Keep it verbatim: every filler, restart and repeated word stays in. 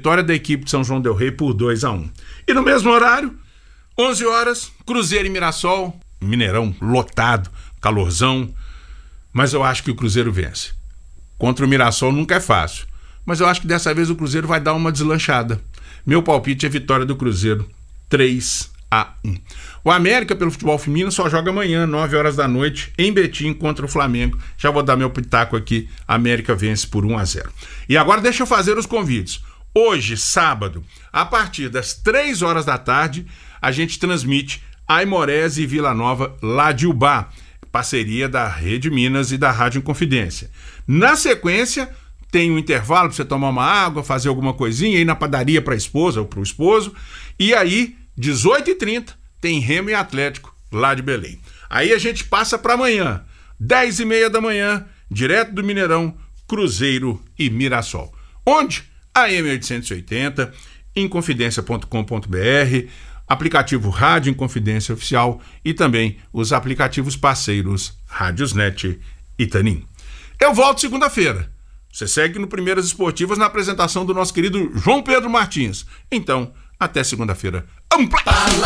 vitória da equipe de São João del Rei por dois a um. E no mesmo horário, onze horas, Cruzeiro e Mirassol, Mineirão lotado, calorzão, mas eu acho que o Cruzeiro vence. Contra o Mirassol nunca é fácil, mas eu acho que dessa vez o Cruzeiro vai dar uma deslanchada. Meu palpite é vitória do Cruzeiro, três a um. O América, pelo futebol feminino, só joga amanhã, nove horas da noite, em Betim, contra o Flamengo. Já vou dar meu pitaco aqui, América vence por um a zero. E agora deixa eu fazer os convites. Hoje, sábado, a partir das três horas da tarde, a gente transmite Aimorés e Vila Nova, lá de Ubá, parceria da Rede Minas e da Rádio Inconfidência. Na sequência, tem um intervalo para você tomar uma água, fazer alguma coisinha, ir na padaria para a esposa ou para o esposo, e aí, dezoito e trinta, tem Remo e Atlético, lá de Belém. Aí a gente passa para amanhã, dez e meia da manhã, direto do Mineirão, Cruzeiro e Mirassol. Onde? A M oitocentos e oitenta, inconfidência ponto com ponto b r, aplicativo Rádio Inconfidência Oficial e também os aplicativos parceiros Rádiosnet e Tanin. Eu volto segunda-feira. Você segue no Primeiras Esportivas na apresentação do nosso querido João Pedro Martins. Então, até segunda-feira.